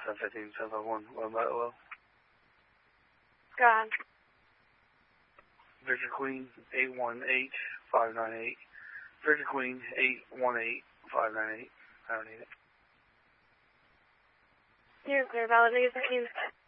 715, 751, well. Go on. Victor Queen, 818-598. Victor Queen, 818-598. I don't need it. You're clear, valid.